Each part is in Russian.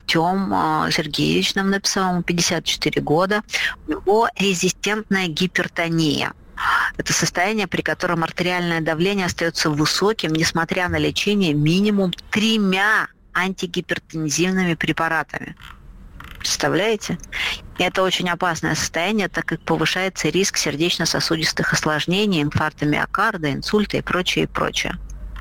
Артем Сергеевич нам написал, ему 54 года. У него резистентная гипертония. Это состояние, при котором артериальное давление остается высоким, несмотря на лечение минимум 3 антигипертензивными препаратами. Представляете? И это очень опасное состояние, так как повышается риск сердечно-сосудистых осложнений, инфаркта миокарда, инсульта и прочее, и прочее.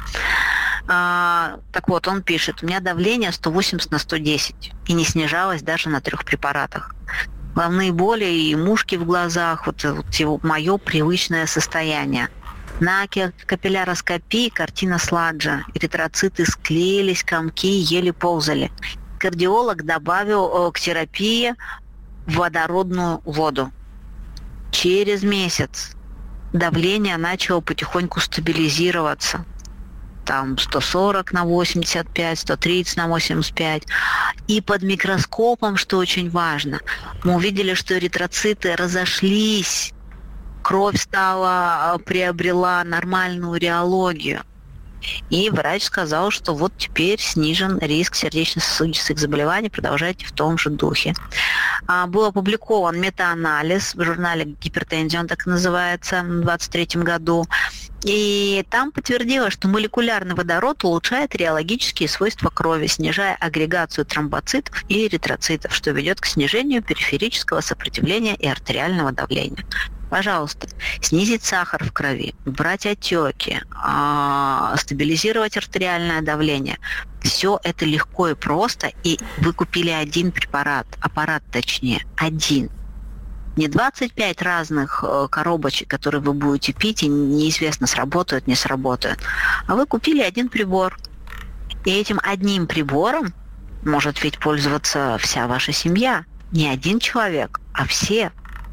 Так вот, он пишет, у меня давление 180 на 110 и не снижалось даже на 3 препаратах. Головные боли и мушки в глазах, вот мое привычное состояние. На капилляроскопии картина Сладжа. Эритроциты склеились, комки еле ползали. Кардиолог добавил к терапии водородную воду. Через месяц давление начало потихоньку стабилизироваться. Там 140 на 85, 130 на 85. И под микроскопом, что очень важно, мы увидели, что эритроциты разошлись, кровь приобрела нормальную реологию. И врач сказал, что вот теперь снижен риск сердечно-сосудистых заболеваний, продолжайте в том же духе. Был опубликован метаанализ в журнале «Гипертензия», он так и называется, в 2023 году. И там подтвердилось, что молекулярный водород улучшает реологические свойства крови, снижая агрегацию тромбоцитов и эритроцитов, что ведет к снижению периферического сопротивления и артериального давления. Пожалуйста, снизить сахар в крови, убрать отеки, стабилизировать артериальное давление. Все это легко и просто, и вы купили один аппарат точнее, один. Не 25 разных коробочек, которые вы будете пить, и неизвестно, сработают, не сработают. А вы купили один прибор. И этим одним прибором может ведь пользоваться вся ваша семья. Не один человек, а все.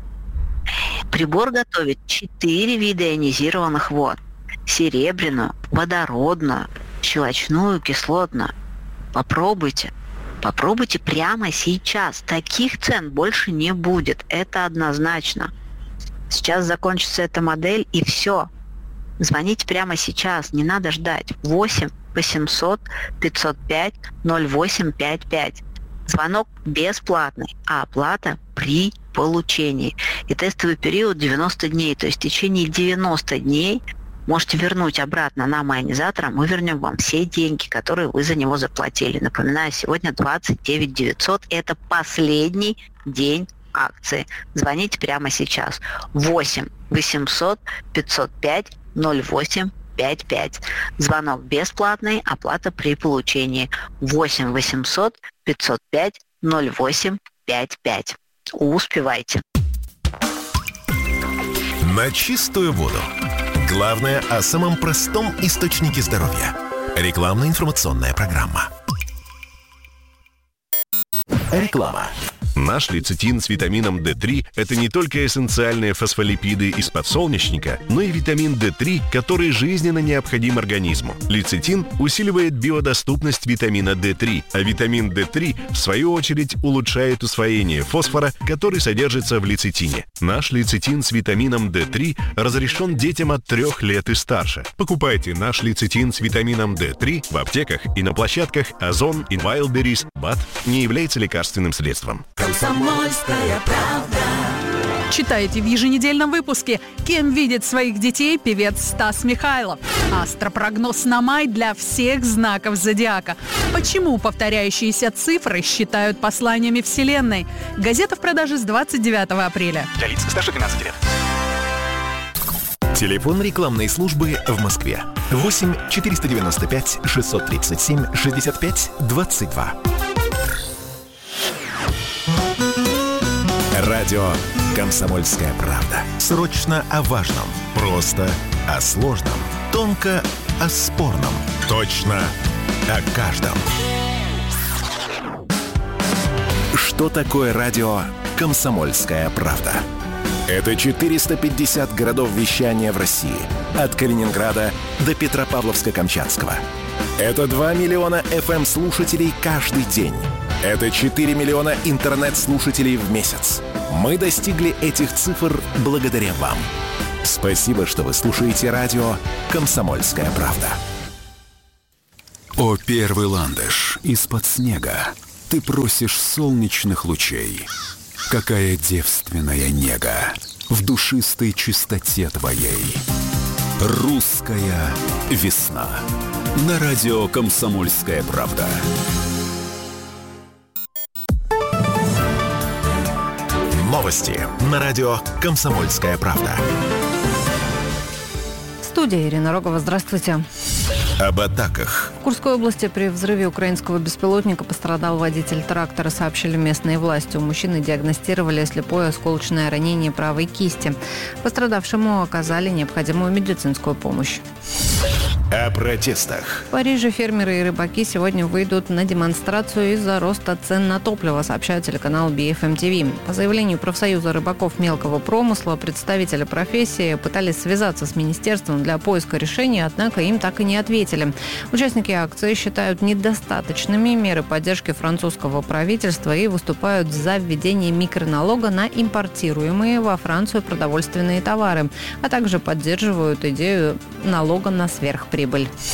Прибор готовит 4 вида ионизированных вод. Серебряную, водородную, щелочную, кислотную. Попробуйте прямо сейчас. Таких цен больше не будет. Это однозначно. Сейчас закончится эта модель, и все. Звоните прямо сейчас. Не надо ждать. 8 800 505 0855. Звонок бесплатный, а оплата при получении. И тестовый период 90 дней. То есть в течение 90 дней можете вернуть обратно нам, ионизаторам, мы вернем вам все деньги, которые вы за него заплатили. Напоминаю, сегодня 29 900. Это последний день акции. Звоните прямо сейчас. 8 800 505 0855. Звонок бесплатный, оплата при получении. 8 800 505 0855. Успевайте. На чистую воду. Главное о самом простом источнике здоровья. Рекламно-информационная программа. Реклама. Наш лецитин с витамином D3 – это не только эссенциальные фосфолипиды из подсолнечника, но и витамин D3, который жизненно необходим организму. Лецитин усиливает биодоступность витамина D3, а витамин D3, в свою очередь, улучшает усвоение фосфора, который содержится в лецитине. Наш лецитин с витамином D3 разрешен детям от 3 лет и старше. Покупайте наш лецитин с витамином D3 в аптеках и на площадках Озон и Wildberries. БАД не является лекарственным средством. «Комсомольская правда». Читайте в еженедельном выпуске, кем видит своих детей певец Стас Михайлов. Астропрогноз на май для всех знаков зодиака. Почему повторяющиеся цифры считают посланиями Вселенной? Газета в продаже с 29 апреля. Для лиц старше 12 лет. Телефон рекламной службы в Москве. 8 495 637 65 22. Радио «Комсомольская правда». Срочно о важном. Просто о сложном. Тонко о спорном. Точно о каждом. Что такое радио «Комсомольская правда»? Это 450 городов вещания в России. От Калининграда до Петропавловска-Камчатского. Это 2 миллиона FM-слушателей каждый день. Это 4 миллиона интернет-слушателей в месяц. Мы достигли этих цифр благодаря вам. Спасибо, что вы слушаете радио «Комсомольская правда». О, первый ландыш из-под снега. Ты просишь солнечных лучей. Какая девственная нега в душистой чистоте твоей. Русская весна. На радио «Комсомольская правда». Новости на радио «Комсомольская правда». Студия Ирина Рогова. Здравствуйте. Об атаках. В Курской области при взрыве украинского беспилотника пострадал водитель трактора, сообщили местные власти. У мужчины диагностировали слепое осколочное ранение правой кисти. Пострадавшему оказали необходимую медицинскую помощь. О протестах. В Париже фермеры и рыбаки сегодня выйдут на демонстрацию из-за роста цен на топливо, сообщает телеканал BFM TV. По заявлению профсоюза рыбаков мелкого промысла, представители профессии пытались связаться с министерством для поиска решения, однако им так и не ответили. Участники акции считают недостаточными меры поддержки французского правительства и выступают за введение микроналога на импортируемые во Францию продовольственные товары, а также поддерживают идею налога на сверхприбыль.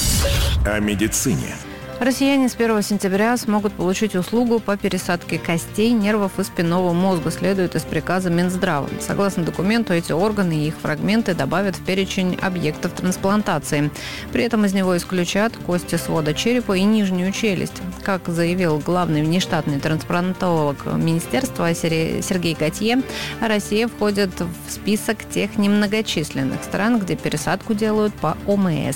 О медицине. Россияне с 1 сентября смогут получить услугу по пересадке костей, нервов и спинного мозга, следует из приказа Минздрава. Согласно документу, эти органы и их фрагменты добавят в перечень объектов трансплантации. При этом из него исключат кости свода черепа и нижнюю челюсть. Как заявил главный внештатный трансплантолог министерства Сергей Готье, Россия входит в список тех немногочисленных стран, где пересадку делают по ОМС.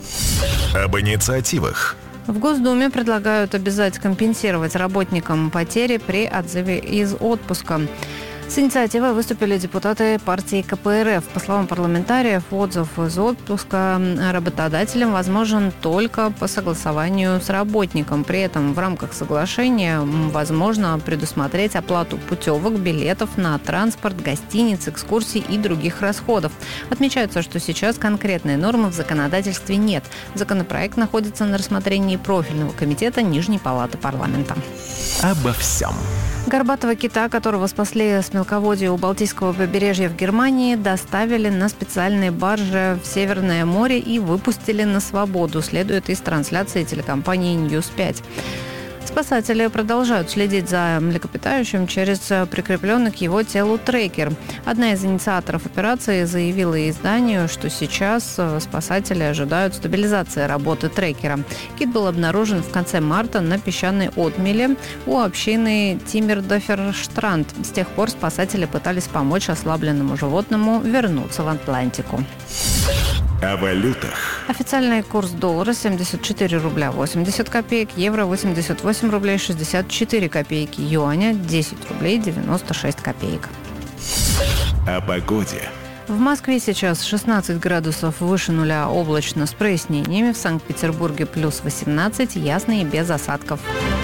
Об инициативах. В Госдуме предлагают обязать компенсировать работникам потери при отзыве из отпуска. С инициативой выступили депутаты партии КПРФ. По словам парламентариев, отзыв из отпуска работодателям возможен только по согласованию с работником. При этом в рамках соглашения возможно предусмотреть оплату путевок, билетов на транспорт, гостиниц, экскурсий и других расходов. Отмечается, что сейчас конкретной нормы в законодательстве нет. Законопроект находится на рассмотрении профильного комитета Нижней палаты парламента. Обо всем. Горбатого кита, которого спасли с мелководья у Балтийского побережья в Германии, доставили на специальной барже в Северное море и выпустили на свободу, следует из трансляции телекомпании News 5. Спасатели продолжают следить за млекопитающим через прикрепленный к его телу трекер. Одна из инициаторов операции заявила изданию, что сейчас спасатели ожидают стабилизации работы трекера. Кит был обнаружен в конце марта на песчаной отмеле у общины Тиммердоферштранд. С тех пор спасатели пытались помочь ослабленному животному вернуться в Атлантику. О валютах. Официальный курс доллара 74 рубля 80 копеек, евро 88 рублей 64 копейки, юаня 10 рублей 96 копеек. О погоде. В Москве сейчас 16 градусов выше нуля, облачно с прояснениями. В Санкт-Петербурге плюс 18, ясно и без осадков.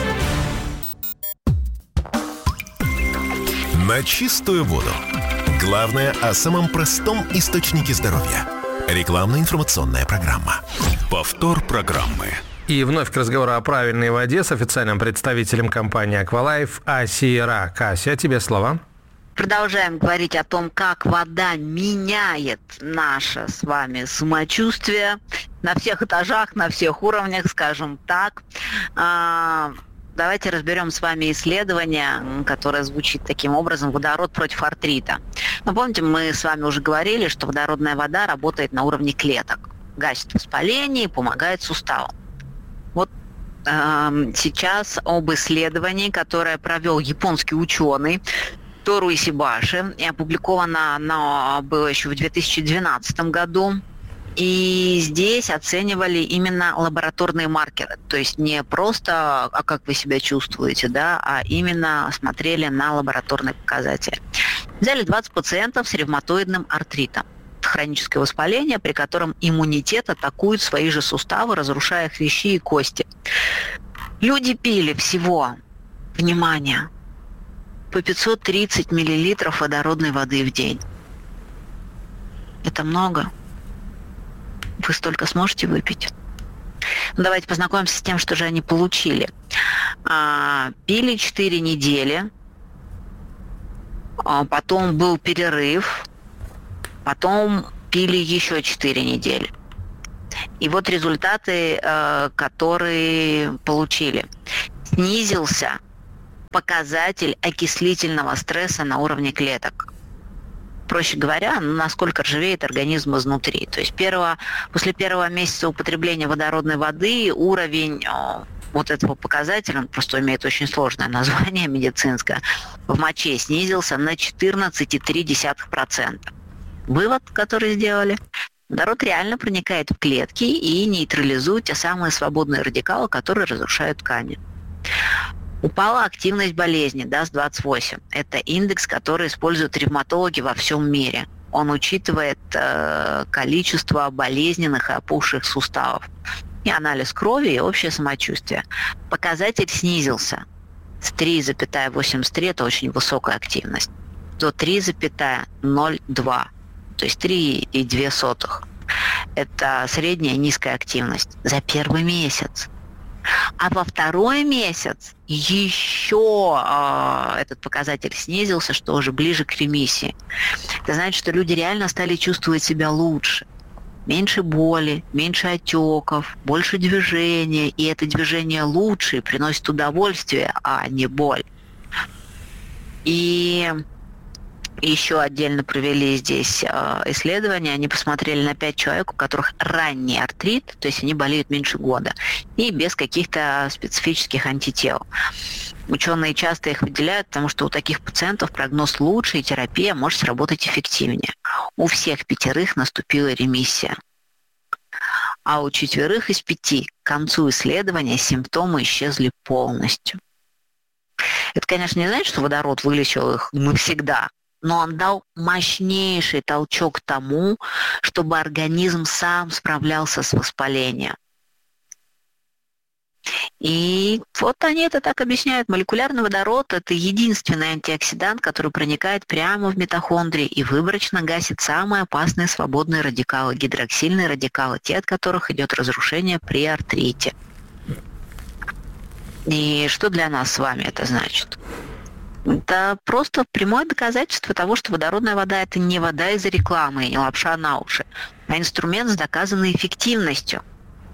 На чистую воду. Главное о самом простом источнике здоровья. Рекламно-информационная программа. Повтор программы. И вновь к разговору о правильной воде с официальным представителем компании «Аквалайф» Асией Ра. Ася, тебе слова. Продолжаем говорить о том, как вода меняет наше с вами самочувствие на всех этажах, на всех уровнях, скажем так. Давайте разберем с вами исследование, которое звучит таким образом: водород против артрита. Но помните, мы с вами уже говорили, что водородная вода работает на уровне клеток, гасит воспаление и помогает суставам. Вот сейчас об исследовании, которое провел японский ученый Тору Исибаши, и опубликовано оно было еще в 2012 году. И здесь оценивали именно лабораторные маркеры, то есть не просто, а как вы себя чувствуете, да, а именно смотрели на лабораторные показатели. Взяли 20 пациентов с ревматоидным артритом. Хроническое воспаление, при котором иммунитет атакует свои же суставы, разрушая хрящи и кости. Люди пили всего, внимание, по 530 миллилитров водородной воды в день. Это много. Вы столько сможете выпить? Давайте познакомимся с тем, что же они получили. Пили 4 недели, потом был перерыв, потом пили еще 4 недели. И вот результаты, которые получили. Снизился показатель окислительного стресса на уровне клеток. Проще говоря, насколько ржавеет организм изнутри. То есть после первого месяца употребления водородной воды уровень вот этого показателя, он просто имеет очень сложное название медицинское, в моче снизился на 14,3%. Вывод, который сделали: водород реально проникает в клетки и нейтрализует те самые свободные радикалы, которые разрушают ткани. Упала активность болезни DAS-28. Это индекс, который используют ревматологи во всем мире. Он учитывает количество болезненных и опухших суставов. И анализ крови, и общее самочувствие. Показатель снизился с 3,83, это очень высокая активность, до 3,02, то есть 3,2. Это средняя низкая активность за первый месяц. А во второй месяц еще этот показатель снизился, что уже ближе к ремиссии. Это значит, что люди реально стали чувствовать себя лучше. Меньше боли, меньше отеков, больше движения, и это движение лучше и приносит удовольствие, а не боль. И еще отдельно провели здесь исследования. Они посмотрели на 5 человек, у которых ранний артрит, то есть они болеют меньше года, и без каких-то специфических антител. Ученые часто их выделяют, потому что у таких пациентов прогноз лучше, и терапия может сработать эффективнее. У всех 5 наступила ремиссия. А у 4 из 5 к концу исследования симптомы исчезли полностью. Это, конечно, не значит, что водород вылечил их навсегда, но он дал мощнейший толчок тому, чтобы организм сам справлялся с воспалением. И вот они это так объясняют. Молекулярный водород – это единственный антиоксидант, который проникает прямо в митохондрии и выборочно гасит самые опасные свободные радикалы, гидроксильные радикалы, те, от которых идет разрушение при артрите. И что для нас с вами это значит? Это просто прямое доказательство того, что водородная вода – это не вода из-за рекламы, не лапша на уши, а инструмент с доказанной эффективностью.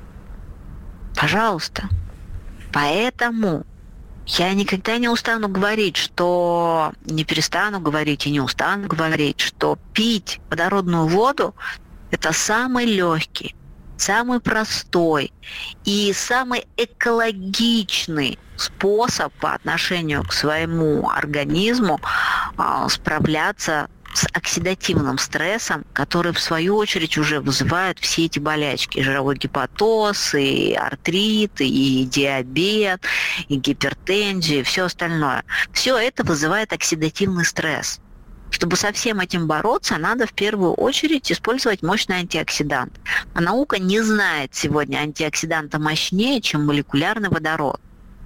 Пожалуйста. Поэтому я никогда не устану говорить, не перестану говорить и не устану говорить, что пить водородную воду – это самый легкий, самый простой и самый экологичный способ по отношению к своему организму справляться с оксидативным стрессом, который в свою очередь уже вызывает все эти болячки: и жировой гепатоз, и артрит, и диабет, и гипертензия, и все остальное. Все это вызывает оксидативный стресс. Чтобы со всем этим бороться, надо в первую очередь использовать мощный антиоксидант. А наука не знает сегодня антиоксиданта мощнее, чем молекулярный водород.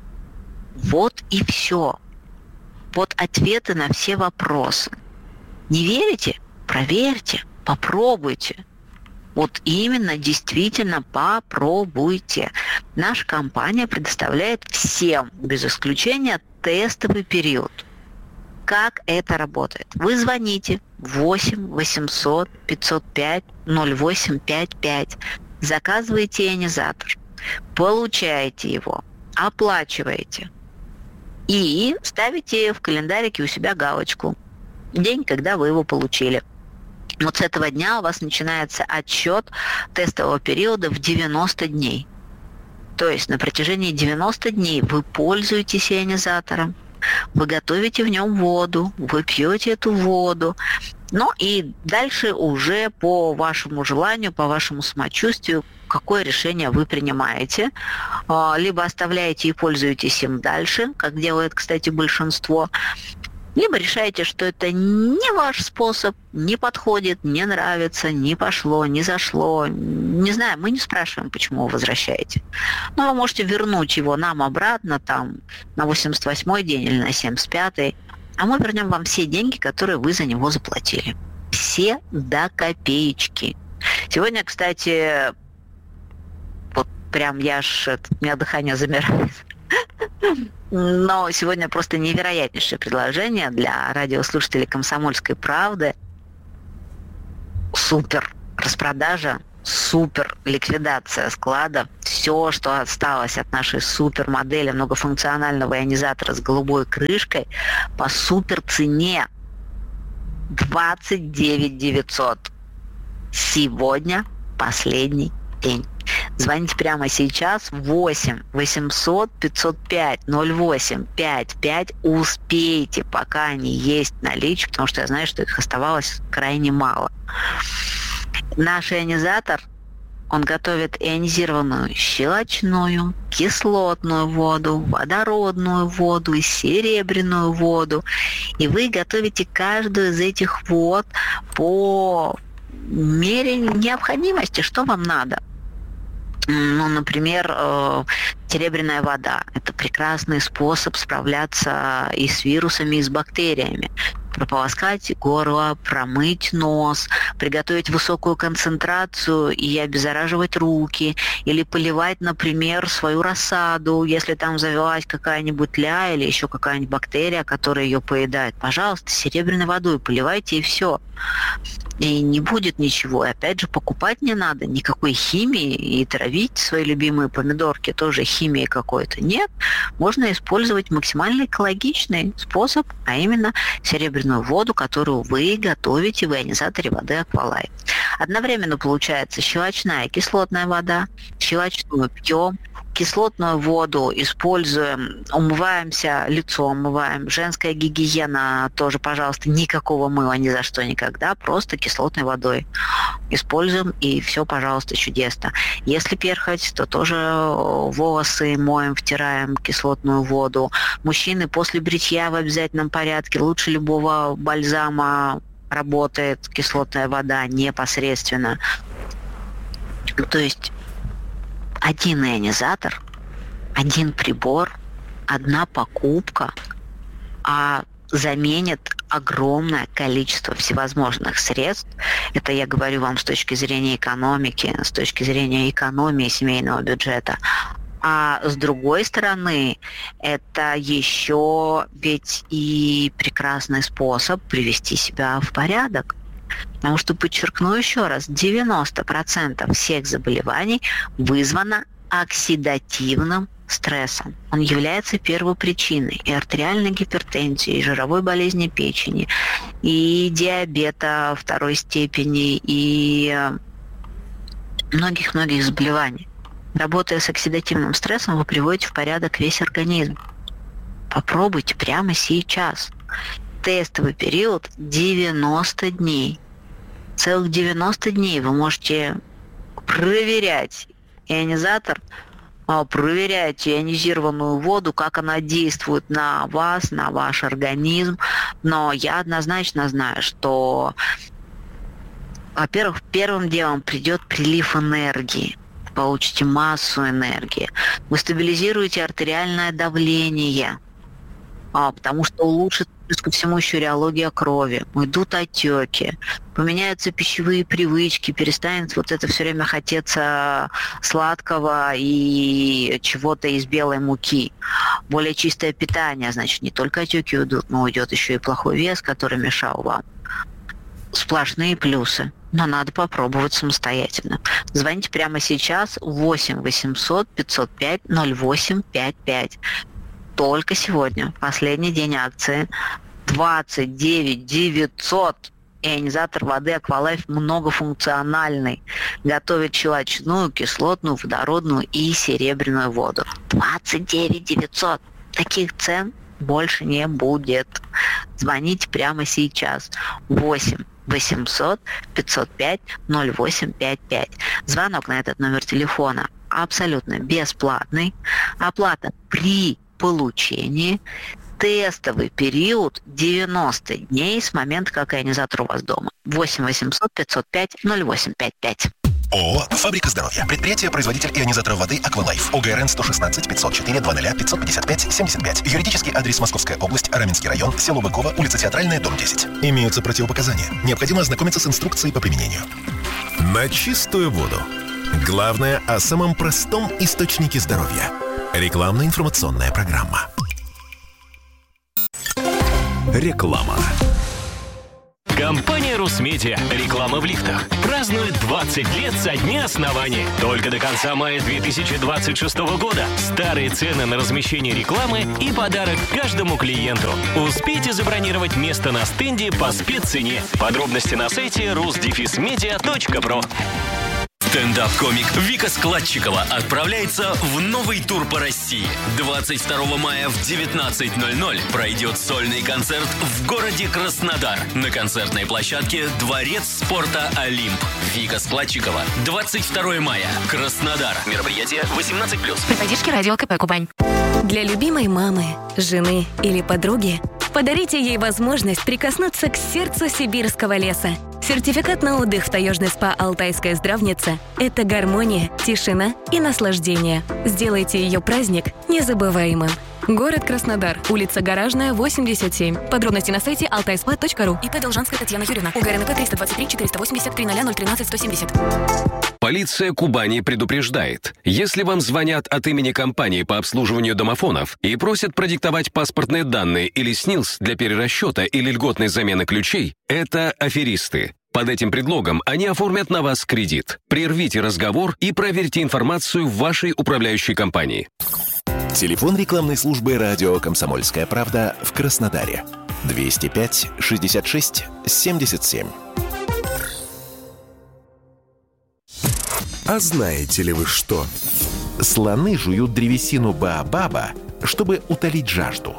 Вот и все. Вот ответы на все вопросы. Не верите? Проверьте, попробуйте. Вот именно, действительно попробуйте. Наша компания предоставляет всем, без исключения, тестовый период. Как это работает? Вы звоните 8 800 505 0855, заказываете ионизатор, получаете его, оплачиваете и ставите в календарике у себя галочку: день, когда вы его получили. Вот с этого дня у вас начинается отсчет тестового периода в 90 дней. То есть на протяжении 90 дней вы пользуетесь ионизатором, вы готовите в нем воду, вы пьете эту воду. Ну и дальше уже по вашему желанию, по вашему самочувствию, какое решение вы принимаете. Либо оставляете и пользуетесь им дальше, как делает, кстати, большинство, либо решаете, что это не ваш способ, не подходит, не нравится, не пошло, не зашло. Не знаю, мы не спрашиваем, почему вы возвращаете. Но вы можете вернуть его нам обратно там на 88-й день или на 75-й, а мы вернем вам все деньги, которые вы за него заплатили. Все до копеечки. Сегодня, кстати, вот прям у меня дыхание замирает. Но сегодня просто невероятнейшее предложение для радиослушателей «Комсомольской правды». Супер распродажа супер ликвидация складов. Все, что осталось от нашей супермодели многофункционального ионизатора с голубой крышкой, по супер цене 29 900. Сегодня последний день. Звоните прямо сейчас 8 800 505 08 55. Успейте, пока они есть в наличии, потому что я знаю, что их оставалось крайне мало. Наш ионизатор, он готовит ионизированную щелочную, кислотную воду, водородную воду и серебряную воду. И вы готовите каждую из этих вод по мере необходимости, что вам надо. Ну, например, серебряная вода. Это прекрасный способ справляться и с вирусами, и с бактериями. Прополоскать горло, промыть нос, приготовить высокую концентрацию и обеззараживать руки, или поливать, например, свою рассаду, если там завелась какая-нибудь тля или еще какая-нибудь бактерия, которая ее поедает. Пожалуйста, серебряной водой поливайте, и все. И не будет ничего. И опять же, покупать не надо никакой химии, и травить свои любимые помидорки тоже химией какой-то. Нет, можно использовать максимально экологичный способ, а именно серебряную воду, которую вы готовите в ионизаторе воды Aqualife. Одновременно получается щелочная и кислотная вода. Щелочную пьем, кислотную воду используем, умываемся, лицо умываем. Женская гигиена тоже, пожалуйста, никакого мыла ни за что никогда, просто кислотной водой используем, и все, пожалуйста, чудесно. Если перхоть, то тоже волосы моем, втираем кислотную воду. Мужчины после бритья в обязательном порядке, лучше любого бальзама работает кислотная вода непосредственно. То есть один ионизатор, один прибор, одна покупка, а заменит огромное количество всевозможных средств. Это я говорю вам с точки зрения экономики, с точки зрения экономии семейного бюджета. А с другой стороны, это еще ведь и прекрасный способ привести себя в порядок. Потому что, подчеркну еще раз, 90% всех заболеваний вызвано оксидативным стрессом. Он является первопричиной и артериальной гипертензии, и жировой болезни печени, и диабета второй степени, и многих-многих заболеваний. Работая с оксидативным стрессом, вы приводите в порядок весь организм. Попробуйте прямо сейчас. Тестовый период 90 дней. Целых 90 дней вы можете проверять ионизатор, проверять ионизированную воду, как она действует на вас, на ваш организм. Но я однозначно знаю, что, во-первых, первым делом придет прилив энергии. Получите массу энергии. Вы стабилизируете артериальное давление, потому что улучшит, плюс ко всему, еще реология крови. Уйдут отеки, поменяются пищевые привычки, перестанет вот это все время хотеться сладкого и чего-то из белой муки. Более чистое питание, значит, не только отеки уйдут, но уйдет еще и плохой вес, который мешал вам. Сплошные плюсы. Но надо попробовать самостоятельно. Звоните прямо сейчас 8 800 505 08 55. Только сегодня, последний день акции, 29 900. Ионизатор воды Aqualife многофункциональный. Готовит щелочную, кислотную, водородную и серебряную воду. 29 900. Таких цен больше не будет. Звоните прямо сейчас. 8 800 505 08 55. Звонок на этот номер телефона абсолютно бесплатный. Оплата при получении. Тестовый период 90 дней с момента, как ионизатор у вас дома. 8 800 505 08 55. ООО «Фабрика здоровья». Предприятие-производитель ионизаторов воды Aqualife. ОГРН 116 504 00 555 75. Юридический адрес: Московская область, Раменский район, село Быково, улица Театральная, дом 10. Имеются противопоказания. Необходимо ознакомиться с инструкцией по применению. На чистую воду. Главное о самом простом источнике здоровья. Рекламно-информационная программа. Реклама. Компания «Русмедиа». Реклама в лифтах. Празднует 20 лет со дня основания. Только до конца мая 2026 года. Старые цены на размещение рекламы и подарок каждому клиенту. Успейте забронировать место на стенде по спеццене. Подробности на сайте rus-media.pro. Стендап-комик Вика Складчикова отправляется в новый тур по России. 22 мая в 19:00 пройдет сольный концерт в городе Краснодар. На концертной площадке Дворец спорта «Олимп». Вика Складчикова. 22 мая. Краснодар. Мероприятие 18+. При поддержке радио КП «Кубань». Для любимой мамы, жены или подруги подарите ей возможность прикоснуться к сердцу сибирского леса. Сертификат на отдых в таежный СПА «Алтайская здравница» – это гармония, тишина и наслаждение. Сделайте ее праздник незабываемым. Город Краснодар. Улица Гаражная, 87. Подробности на сайте altaiSpa.ru. ИП Должанская Татьяна Юрьевна. УГРНП 323 483 013 170. Полиция Кубани предупреждает, если вам звонят от имени компании по обслуживанию домофонов и просят продиктовать паспортные данные или СНИЛС для перерасчета или льготной замены ключей, это аферисты. Под этим предлогом они оформят на вас кредит. Прервите разговор и проверьте информацию в вашей управляющей компании. Телефон рекламной службы радио «Комсомольская правда» в Краснодаре. 205 66 77. А знаете ли вы что? Слоны жуют древесину баобаба, чтобы утолить жажду.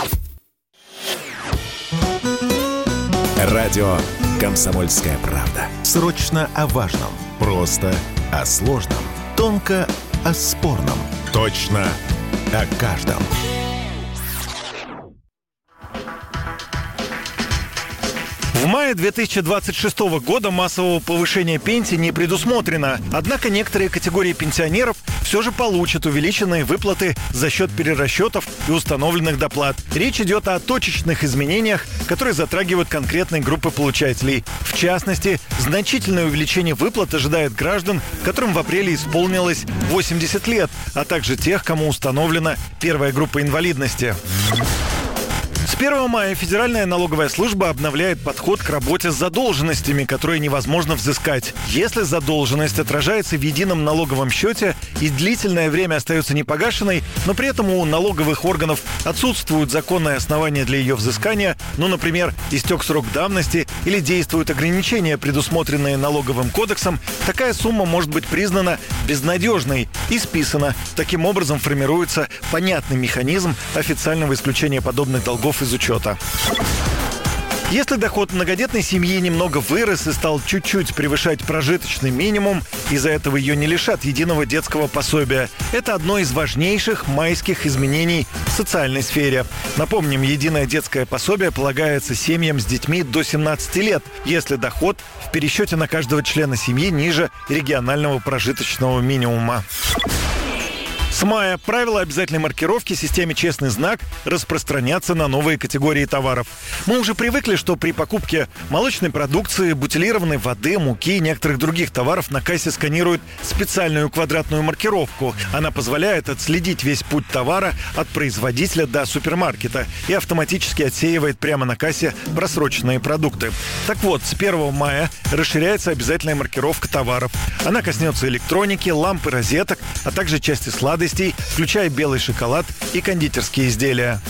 Радио «Комсомольская правда». Срочно о важном. Просто о сложном. Тонко о спорном. Точно о каждом. В мае 2026 года массового повышения пенсий не предусмотрено. Однако некоторые категории пенсионеров все же получат увеличенные выплаты за счет перерасчетов и установленных доплат. Речь идет о точечных изменениях, которые затрагивают конкретные группы получателей. В частности, значительное увеличение выплат ожидает граждан, которым в апреле исполнилось 80 лет, а также тех, кому установлена первая группа инвалидности. С 1 мая Федеральная налоговая служба обновляет подход к работе с задолженностями, которые невозможно взыскать. Если задолженность отражается в едином налоговом счете и длительное время остается непогашенной, но при этом у налоговых органов отсутствуют законные основания для ее взыскания, например, истек срок давности или действуют ограничения, предусмотренные налоговым кодексом, такая сумма может быть признана безнадежной и списана. Таким образом формируется понятный механизм официального исключения подобных долгов из учета. Если доход многодетной семьи немного вырос и стал чуть-чуть превышать прожиточный минимум, из-за этого ее не лишат единого детского пособия. Это одно из важнейших майских изменений в социальной сфере. Напомним, единое детское пособие полагается семьям с детьми до 17 лет, если доход в пересчете на каждого члена семьи ниже регионального прожиточного минимума. С мая правила обязательной маркировки в системе «Честный знак» распространятся на новые категории товаров. Мы уже привыкли, что при покупке молочной продукции, бутилированной воды, муки и некоторых других товаров на кассе сканируют специальную квадратную маркировку. Она позволяет отследить весь путь товара от производителя до супермаркета и автоматически отсеивает прямо на кассе просроченные продукты. Так вот, с 1 мая расширяется обязательная маркировка товаров. Она коснется электроники, ламп и розеток, а также части сладостей, включая белый шоколад и кондитерские изделия.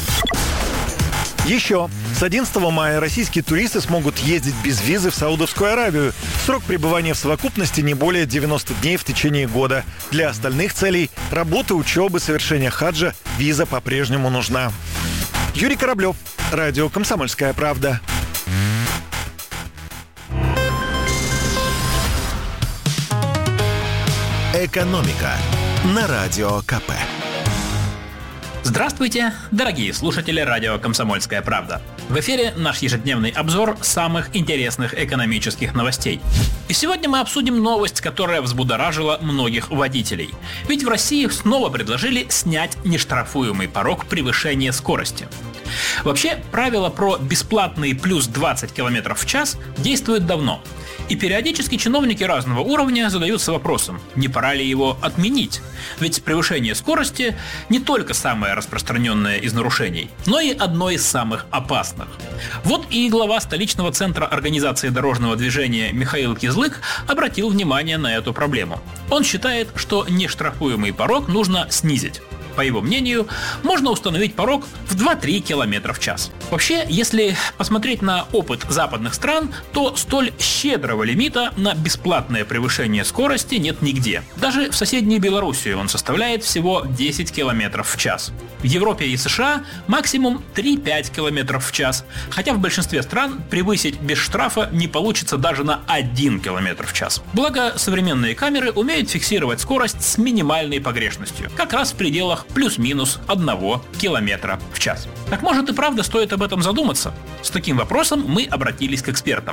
Еще с 11 мая российские туристы смогут ездить без визы в Саудовскую Аравию. Срок пребывания в совокупности не более 90 дней в течение года. Для остальных целей – работы, учебы, совершения хаджа – виза по-прежнему нужна. Юрий Кораблев, радио «Комсомольская правда». «Экономика» на Радио КП. Здравствуйте, дорогие слушатели радио «Комсомольская правда». В эфире наш ежедневный обзор самых интересных экономических новостей. И сегодня мы обсудим новость, которая взбудоражила многих водителей. Ведь в России снова предложили снять нештрафуемый порог превышения скорости. Вообще, правило про бесплатные плюс 20 км в час действует давно. И периодически чиновники разного уровня задаются вопросом, не пора ли его отменить? Ведь превышение скорости не только самое распространенное из нарушений, но и одно из самых опасных. Вот и глава столичного центра организации дорожного движения Михаил Кизлык обратил внимание на эту проблему. Он считает, что нештрафуемый порог нужно снизить. По его мнению, можно установить порог в 2-3 км в час. Вообще, если посмотреть на опыт западных стран, то столь щедрого лимита на бесплатное превышение скорости нет нигде. Даже в соседней Белоруссии он составляет всего 10 км в час. В Европе и США максимум 3-5 км в час, хотя в большинстве стран превысить без штрафа не получится даже на 1 км в час. Благо, современные камеры умеют фиксировать скорость с минимальной погрешностью, как раз в пределах плюс-минус 1 км в час. Так может и правда стоит об этом задуматься? С таким вопросом мы обратились к экспертам.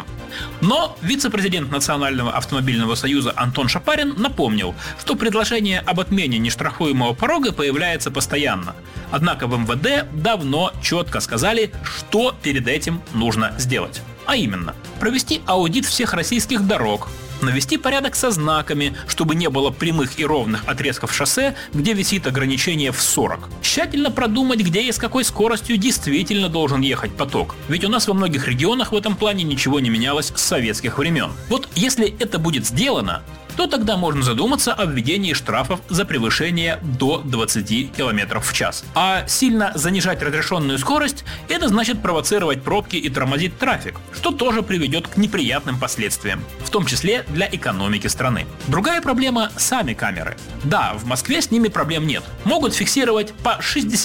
Но вице-президент Национального автомобильного союза Антон Шапарин напомнил, что предложение об отмене нештрафуемого порога появляется постоянно. Однако в МВД давно четко сказали, что перед этим нужно сделать. А именно, провести аудит всех российских дорог, навести порядок со знаками, чтобы не было прямых и ровных отрезков шоссе, где висит ограничение в 40. Тщательно продумать, где и с какой скоростью действительно должен ехать поток. Ведь у нас во многих регионах в этом плане ничего не менялось с советских времен. Вот если это будет сделано, то тогда можно задуматься о введении штрафов за превышение до 20 км в час. А сильно занижать разрешенную скорость – это значит провоцировать пробки и тормозить трафик, что тоже приведет к неприятным последствиям, в том числе для экономики страны. Другая проблема – сами камеры. Да, в Москве с ними проблем нет. Могут фиксировать по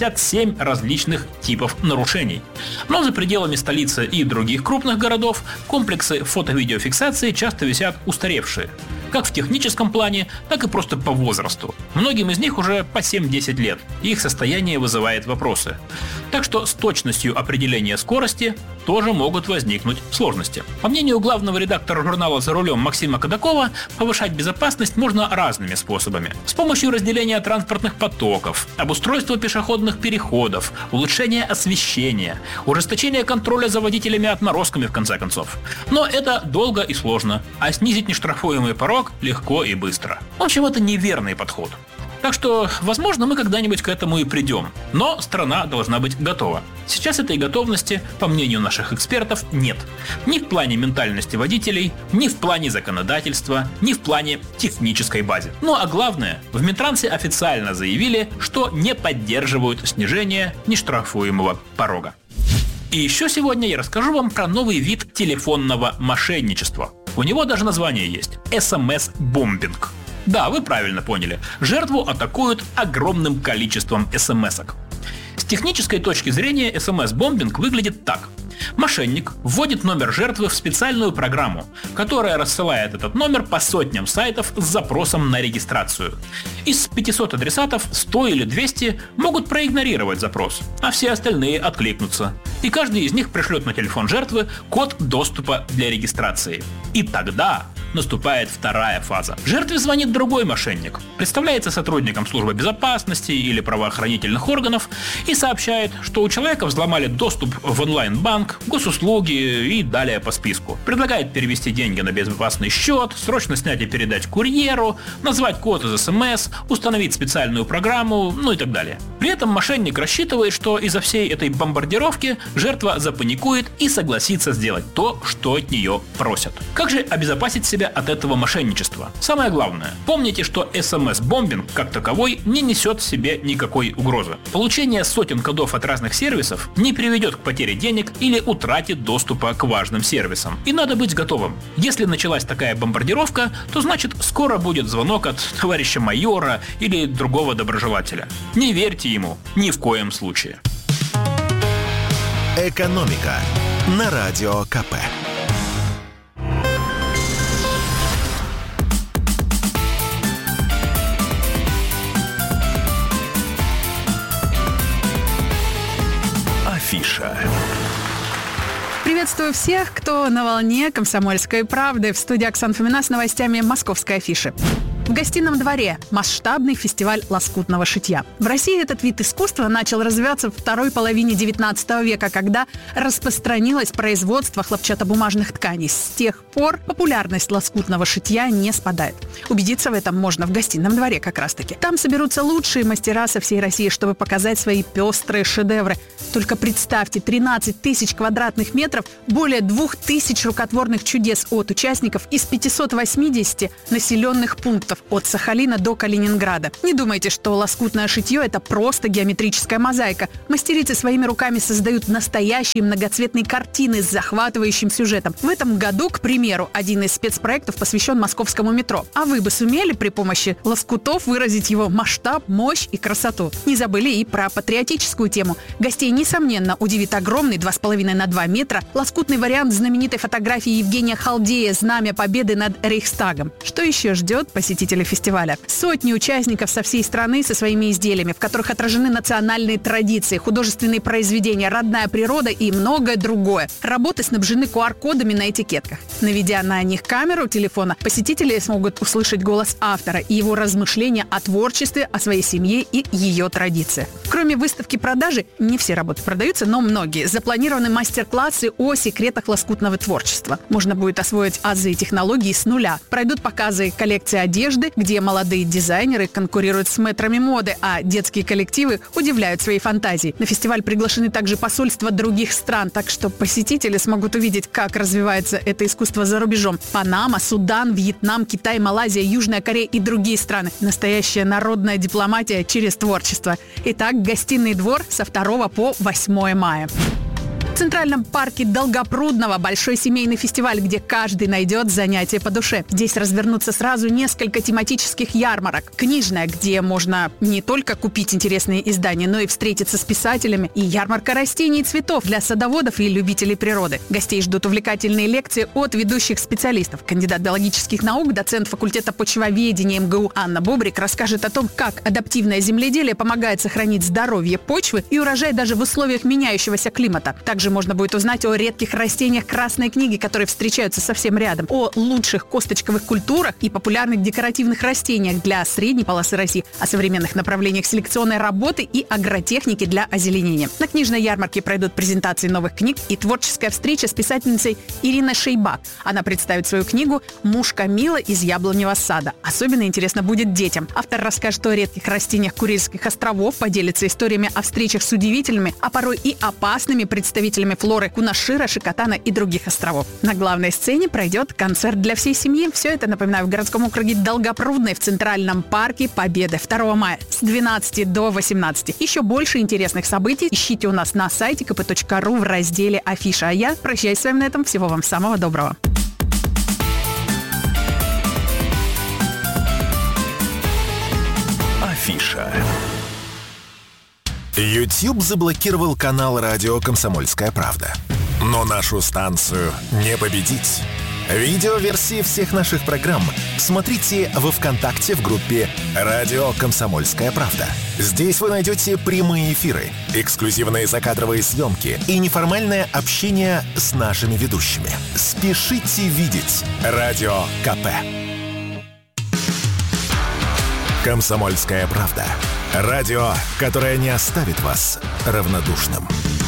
67 различных типов нарушений. Но за пределами столицы и других крупных городов комплексы фото-видеофиксации часто висят устаревшие. Как в техническом плане, так и просто по возрасту. Многим из них уже по 7-10 лет, и их состояние вызывает вопросы. Так что с точностью определения скорости тоже могут возникнуть сложности. По мнению главного редактора журнала «За рулем» Максима Кадакова, повышать безопасность можно разными способами. С помощью разделения транспортных потоков, обустройства пешеходных переходов, улучшения освещения, ужесточения контроля за водителями-отморозками в конце концов. Но это долго и сложно, а снизить нештрафуемый порог легко и быстро. В общем, это неверный подход. Так что, возможно, мы когда-нибудь к этому и придем. Но страна должна быть готова. Сейчас этой готовности, по мнению наших экспертов, нет. Ни в плане ментальности водителей, ни в плане законодательства, ни в плане технической базы. Ну а главное, в Минтрансе официально заявили, что не поддерживают снижение нештрафуемого порога. И еще сегодня я расскажу вам про новый вид телефонного мошенничества. У него даже название есть – СМС-бомбинг. Да, вы правильно поняли. Жертву атакуют огромным количеством смс-ок. С технической точки зрения СМС-бомбинг выглядит так. Мошенник вводит номер жертвы в специальную программу, которая рассылает этот номер по сотням сайтов с запросом на регистрацию. Из 500 адресатов 100 или 200 могут проигнорировать запрос, а все остальные откликнутся. И каждый из них пришлет на телефон жертвы код доступа для регистрации. И тогда наступает вторая фаза. Жертве звонит другой мошенник, представляется сотрудником службы безопасности или правоохранительных органов и сообщает, что у человека взломали доступ в онлайн-банк, госуслуги и далее по списку. Предлагает перевести деньги на безопасный счет, срочно снять и передать курьеру, назвать код из СМС, установить специальную программу, ну и так далее. При этом мошенник рассчитывает, что из-за всей этой бомбардировки жертва запаникует и согласится сделать то, что от нее просят. Как же обезопасить себя от этого мошенничества? Самое главное, помните, что СМС-бомбинг как таковой не несет в себе никакой угрозы. Получение сотен кодов от разных сервисов не приведет к потере денег или утрате доступа к важным сервисам. И надо быть готовым. Если началась такая бомбардировка, то значит скоро будет звонок от товарища майора или другого доброжелателя. Не верьте ему ни в коем случае. Экономика на Радио КП. Афиша. Приветствую всех, кто на волне «Комсомольской правды». В студии Оксана Фомина с новостями «Московской афиши». В гостином дворе масштабный фестиваль лоскутного шитья. В России этот вид искусства начал развиваться в второй половине 19 века, когда распространилось производство хлопчатобумажных тканей. С тех пор популярность лоскутного шитья не спадает. Убедиться в этом можно в гостином дворе как раз-таки. Там соберутся лучшие мастера со всей России, чтобы показать свои пестрые шедевры. Только представьте, 13 тысяч квадратных метров, более 2000 рукотворных чудес от участников из 580 населенных пунктов от Сахалина до Калининграда. Не думайте, что лоскутное шитье – это просто геометрическая мозаика. Мастерицы своими руками создают настоящие многоцветные картины с захватывающим сюжетом. В этом году, к примеру, один из спецпроектов посвящен московскому метро. А вы бы сумели при помощи лоскутов выразить его масштаб, мощь и красоту? Не забыли и про патриотическую тему. Гостей, несомненно, удивит огромный 2,5 на 2 метра лоскутный вариант знаменитой фотографии Евгения Халдея «Знамя Победы над Рейхстагом». Что еще ждет посетителей фестиваля? Сотни участников со всей страны со своими изделиями, в которых отражены национальные традиции, художественные произведения, родная природа и многое другое. Работы снабжены QR-кодами на этикетках. Наведя на них камеру телефона, посетители смогут услышать голос автора и его размышления о творчестве, о своей семье и ее традициях. Кроме выставки-продажи, не все работы продаются, но многие. Запланированы мастер-классы о секретах лоскутного творчества. Можно будет освоить азы и технологии с нуля. Пройдут показы коллекции одежды, где молодые дизайнеры конкурируют с мэтрами моды, а детские коллективы удивляют своей фантазией. На фестиваль приглашены также посольства других стран, так что посетители смогут увидеть, как развивается это искусство за рубежом. Панама, Судан, Вьетнам, Китай, Малайзия, Южная Корея и другие страны. Настоящая народная дипломатия через творчество. Итак, гостиный двор со 2 по 8 мая. В Центральном парке Долгопрудного большой семейный фестиваль, где каждый найдет занятие по душе. Здесь развернутся сразу несколько тематических ярмарок. Книжная, где можно не только купить интересные издания, но и встретиться с писателями. И ярмарка растений и цветов для садоводов и любителей природы. Гостей ждут увлекательные лекции от ведущих специалистов. Кандидат биологических наук, доцент факультета почвоведения МГУ Анна Бобрик расскажет о том, как адаптивное земледелие помогает сохранить здоровье почвы и урожай даже в условиях меняющегося климата. Также можно будет узнать о редких растениях Красной книги, которые встречаются совсем рядом, о лучших косточковых культурах и популярных декоративных растениях для средней полосы России, о современных направлениях селекционной работы и агротехники для озеленения. На книжной ярмарке пройдут презентации новых книг и творческая встреча с писательницей Ириной Шейбак. Она представит свою книгу «Муж Камила из яблоневого сада». Особенно интересно будет детям. Автор расскажет о редких растениях Курильских островов, поделится историями о встречах с удивительными, а порой и опасными представителями флоры Кунашира, Шикотана и других островов. На главной сцене пройдет концерт для всей семьи. Все это, напоминаю, в городском округе Долгопрудный в Центральном парке Победы 2 мая с 12 до 18. Еще больше интересных событий ищите у нас на сайте kp.ru в разделе «Афиша». А я прощаюсь с вами на этом. Всего вам самого доброго. Афиша. YouTube заблокировал канал радио «Комсомольская правда». Но нашу станцию не победить. Видеоверсии всех наших программ смотрите во ВКонтакте в группе «Радио Комсомольская правда». Здесь вы найдете прямые эфиры, эксклюзивные закадровые съемки и неформальное общение с нашими ведущими. Спешите видеть Радио КП. «Комсомольская правда». Радио, которое не оставит вас равнодушным.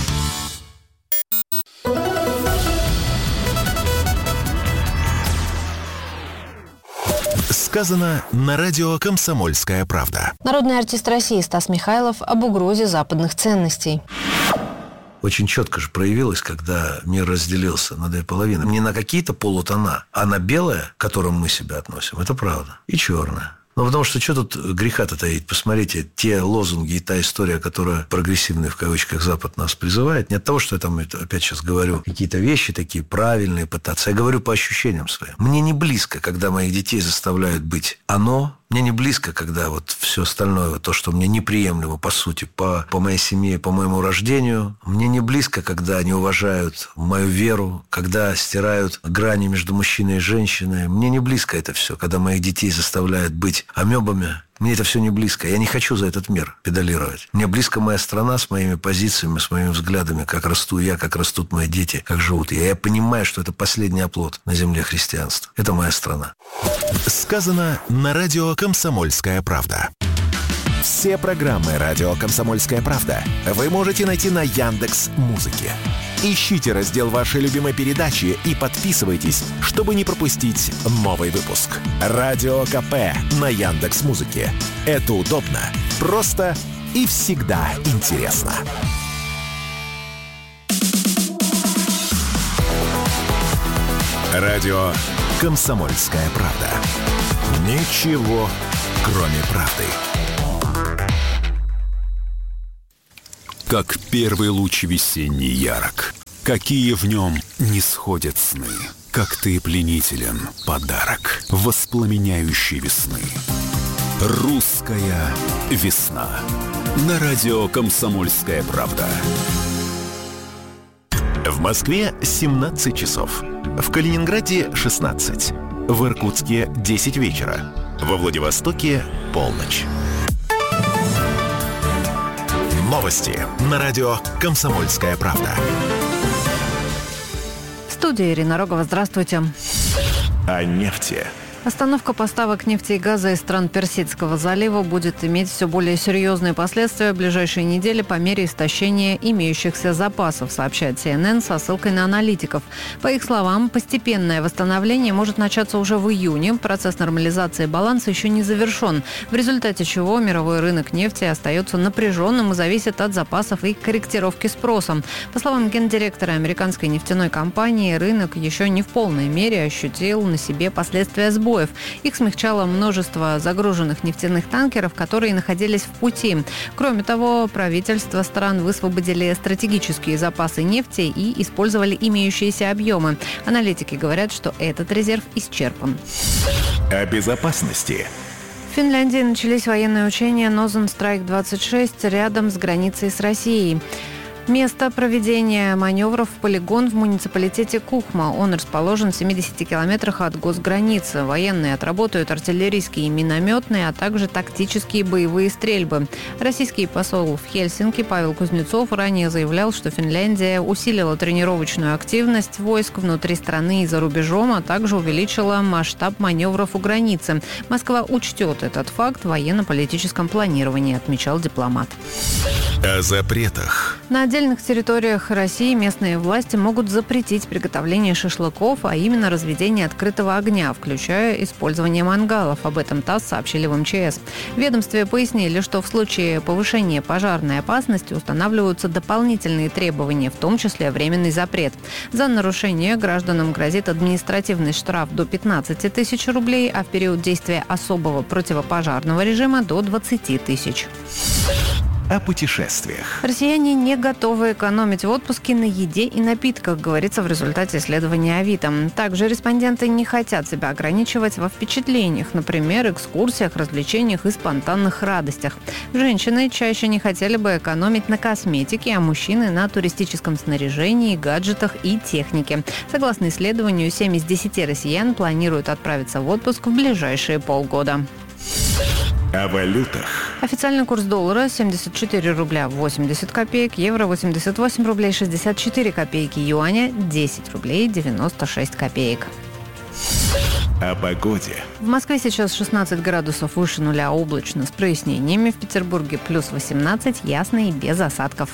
Сказано на радио «Комсомольская правда». Народный артист России Стас Михайлов об угрозе западных ценностей. Очень четко же проявилось, когда мир разделился на две половины. Не на какие-то полутона, а на белое, к которому мы себя относим. Это правда. И черное. Ну, потому что тут греха-то таить? Посмотрите, те лозунги и та история, которая прогрессивный, в кавычках, Запад нас призывает, не от того, что я там опять сейчас говорю какие-то вещи такие правильные пытаться. Я говорю по ощущениям своим. Мне не близко, когда моих детей заставляют быть оно. Мне не близко, когда вот все остальное, то, что мне неприемлемо, по сути, по моей семье, по моему рождению. Мне не близко, когда они уважают мою веру, когда стирают грани между мужчиной и женщиной. Мне не близко это все, когда моих детей заставляют быть амебами. Мне это все не близко. Я не хочу за этот мир педалировать. Мне близко моя страна с моими позициями, с моими взглядами, как расту я, как растут мои дети, как живут я. Я понимаю, что это последний оплот на земле христианства. Это моя страна. Сказано на радио «Комсомольская правда». Все программы радио «Комсомольская правда» вы можете найти на Яндекс.Музыке. Ищите раздел вашей любимой передачи и подписывайтесь, чтобы не пропустить новый выпуск. Радио КП на Яндекс.Музыке. Это удобно, просто и всегда интересно. Радио «Комсомольская правда». Ничего, кроме правды. Как первый луч весенний ярок, какие в нем не сходят сны. Как ты пленителен, подарок воспламеняющей весны. Русская весна. На радио «Комсомольская правда». В Москве 17 часов. В Калининграде 16. В Иркутске 10 вечера. Во Владивостоке полночь. Новости на радио «Комсомольская правда». В студии Ирина Рогова. Здравствуйте. О нефти. Остановка поставок нефти и газа из стран Персидского залива будет иметь все более серьезные последствия в ближайшие недели по мере истощения имеющихся запасов, сообщает CNN со ссылкой на аналитиков. По их словам, постепенное восстановление может начаться уже в июне. Процесс нормализации баланса еще не завершен, в результате чего мировой рынок нефти остается напряженным и зависит от запасов и корректировки спроса. По словам гендиректора американской нефтяной компании, рынок еще не в полной мере ощутил на себе последствия сбоя. Их смягчало множество загруженных нефтяных танкеров, которые находились в пути. Кроме того, правительства стран высвободили стратегические запасы нефти и использовали имеющиеся объемы. Аналитики говорят, что этот резерв исчерпан. О безопасности. В Финляндии начались военные учения Northern Strike 26 рядом с границей с Россией. Место проведения маневров – полигон в муниципалитете Кухма. Он расположен в 70 километрах от госграницы. Военные отработают артиллерийские и минометные, а также тактические боевые стрельбы. Российский посол в Хельсинки Павел Кузнецов ранее заявлял, что Финляндия усилила тренировочную активность войск внутри страны и за рубежом, а также увеличила масштаб маневров у границы. Москва учтет этот факт в военно-политическом планировании, отмечал дипломат. О запретах. На отдельных территориях России местные власти могут запретить приготовление шашлыков, а именно разведение открытого огня, включая использование мангалов. Об этом ТАСС сообщили в МЧС. В ведомстве пояснили, что в случае повышения пожарной опасности устанавливаются дополнительные требования, в том числе временный запрет. За нарушение гражданам грозит административный штраф до 15 тысяч рублей, а в период действия особого противопожарного режима до 20 тысяч. О путешествиях. Россияне не готовы экономить в отпуске на еде и напитках, говорится в результате исследования Авито. Также респонденты не хотят себя ограничивать во впечатлениях, например, экскурсиях, развлечениях и спонтанных радостях. Женщины чаще не хотели бы экономить на косметике, а мужчины на туристическом снаряжении, гаджетах и технике. Согласно исследованию, 7 из 10 россиян планируют отправиться в отпуск в ближайшие полгода. О валютах. Официальный курс доллара 74 рубля 80 копеек, евро 88 рублей 64 копейки, юаня 10 рублей 96 копеек. О погоде. В Москве сейчас 16 градусов выше нуля, облачно с прояснениями. В Петербурге плюс 18, ясно и без осадков.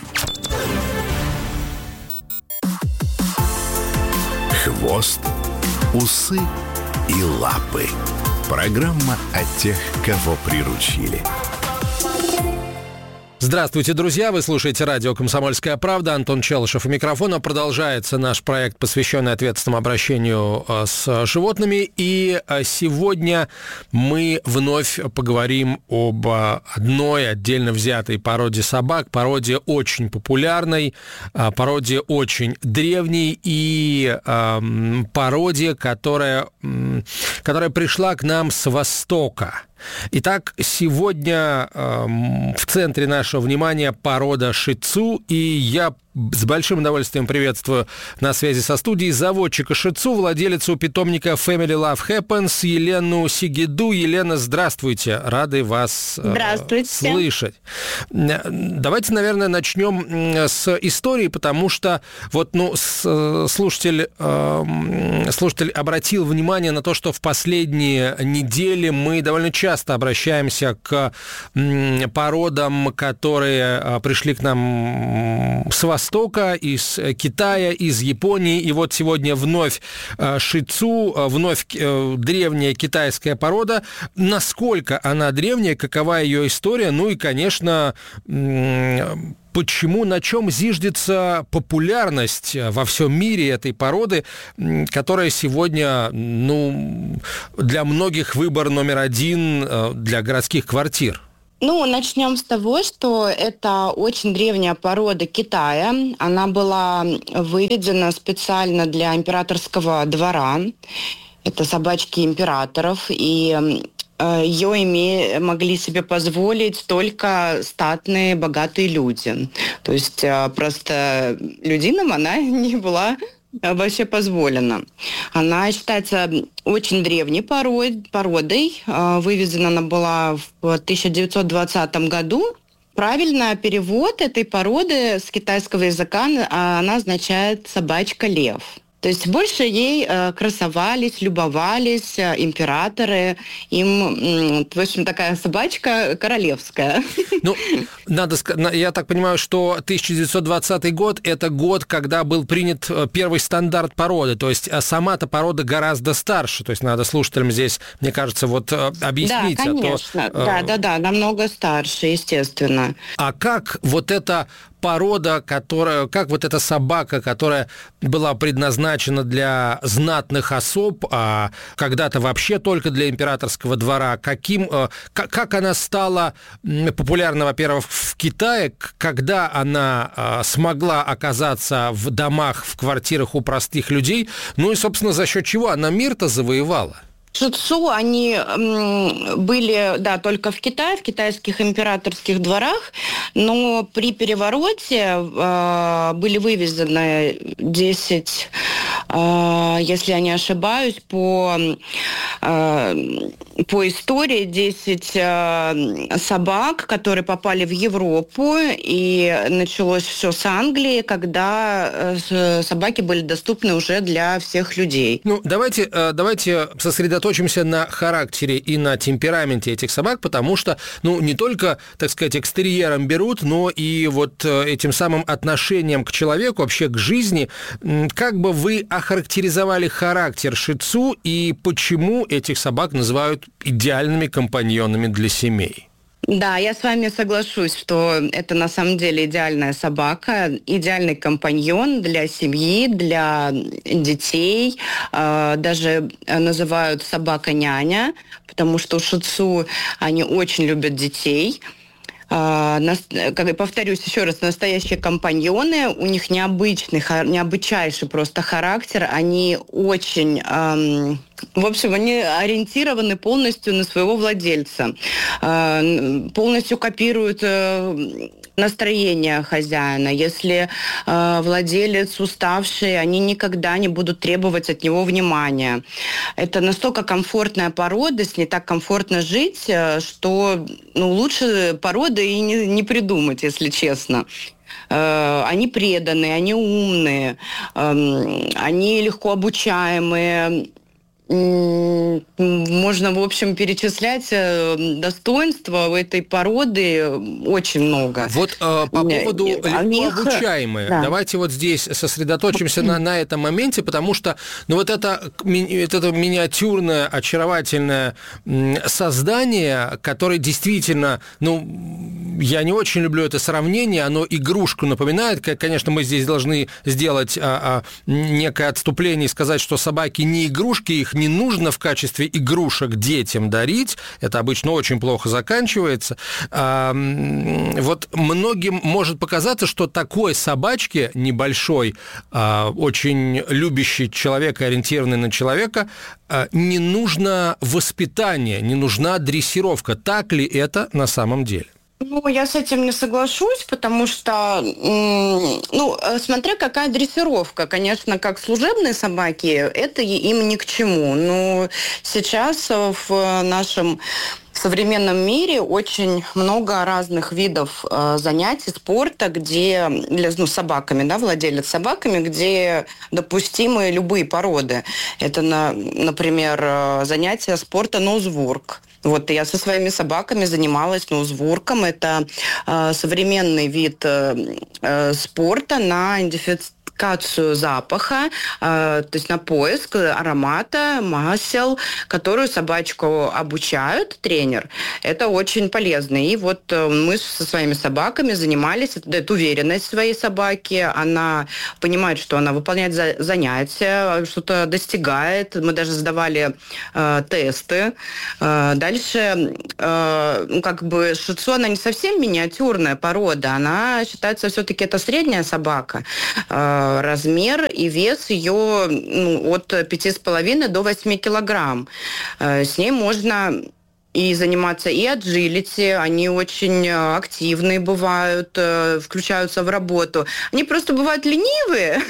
Хвост, усы и лапы. Программа о тех, кого приручили. Здравствуйте, друзья! Вы слушаете радио «Комсомольская правда». Антон Челышев у микрофона. Продолжается наш проект, посвященный ответственному обращению с животными. И сегодня мы вновь поговорим об одной отдельно взятой породе собак. Породе очень популярной, породе очень древней и породе, которая пришла к нам с Востока. Итак, сегодня в центре нашего внимания порода ши-тсу, и я с большим удовольствием приветствую на связи со студией заводчика ши-тсу, владелицу питомника Family Love Happens Елену Сигиду. Елена, здравствуйте, рады вас слышать. Давайте, наверное, начнем с истории, потому что вот, слушатель обратил внимание на то, что в последние недели мы довольно часто обращаемся к породам, которые пришли к нам с Востока, из Китая, из Японии, и вот сегодня вновь ши-тсу, вновь древняя китайская порода. Насколько она древняя, какова ее история, ну и, конечно, почему, на чем зиждется популярность во всем мире этой породы, которая сегодня, для многих выбор номер один для городских квартир? Начнем с того, что это очень древняя порода Китая. Она была выведена специально для императорского двора. Это собачки императоров, и ее могли себе позволить только статные, богатые люди. То есть просто людинам она не была вообще позволена. Она считается очень древней породой. Вывезена она была в 1920 году. Правильно, перевод этой породы с китайского языка, она означает «собачка-лев». То есть больше ей красовались, любовались императоры. Им, в общем, такая собачка королевская. Надо сказать, я так понимаю, что 1920 год – это год, когда был принят первый стандарт породы. То есть сама-то порода гораздо старше. То есть надо слушателям здесь, мне кажется, объяснить. Да, конечно. Да, намного старше, естественно. А как вот эта порода, как вот эта собака, которая была предназначена для знатных особ, а когда-то вообще только для императорского двора, как она стала популярна, во-первых, в Китае, когда она смогла оказаться в домах, в квартирах у простых людей, и, собственно, за счет чего она мир-то завоевала? Ши-тсу, они были, только в Китае, в китайских императорских дворах, но при перевороте были вывезены 10, если я не ошибаюсь, по истории 10 собак, которые попали в Европу, и началось все с Англии, когда собаки были доступны уже для всех людей. Давайте сосредоточимся на характере и на темпераменте этих собак, потому что, не только, так сказать, экстерьером берут, но и вот этим самым отношением к человеку, вообще к жизни. Как бы вы охарактеризовали характер ши-тсу и почему этих собак называют идеальными компаньонами для семей? Да, я с вами соглашусь, что это на самом деле идеальная собака, идеальный компаньон для семьи, для детей. Даже называют собака-няня, потому что ши-тсу, они очень любят детей. Повторюсь еще раз, настоящие компаньоны, у них необычайший просто характер, они очень... В общем, они ориентированы полностью на своего владельца, полностью копируют настроение хозяина. Если владелец уставший, они никогда не будут требовать от него внимания. Это настолько комфортная порода, с ней так комфортно жить, что лучше породы и не придумать, если честно. Они преданные, они умные, они легко обучаемые. Можно, в общем, перечислять достоинства у этой породы очень много. Вот по поводу легко обучаемые. Да. Давайте вот здесь сосредоточимся на этом моменте, потому что это миниатюрное, очаровательное создание, которое действительно, я не очень люблю это сравнение, оно игрушку напоминает. Конечно, мы здесь должны сделать некое отступление и сказать, что собаки не игрушки, их не нужно в качестве игрушек детям дарить. Это обычно очень плохо заканчивается. Вот многим может показаться, что такой собачке небольшой, очень любящей человека, ориентированной на человека, не нужно воспитание, не нужна дрессировка. Так ли это на самом деле? Ну, я с этим не соглашусь, потому что, смотря какая дрессировка. Конечно, как служебные собаки, это им ни к чему. Но сейчас в нашем современном мире очень много разных видов занятий спорта, где с собаками, владелец собаками, где допустимы любые породы. Это, например, занятия спорта ноузвурк. Вот я со своими собаками занималась ноузвурком. Это современный вид спорта на идентификацию запаха, то есть на поиск аромата, масел, которую собачку обучают, тренер. Это очень полезно. И вот мы со своими собаками занимались. Это дает уверенность своей собаке. Она понимает, что она выполняет занятия, что-то достигает. Мы даже сдавали тесты. Дальше, шицу, она не совсем миниатюрная порода. Она считается все-таки это средняя собака. Размер и вес ее от 5,5 до 8 килограмм. С ней можно и заниматься и аджилити, они очень активные бывают, включаются в работу. Они просто бывают ленивые,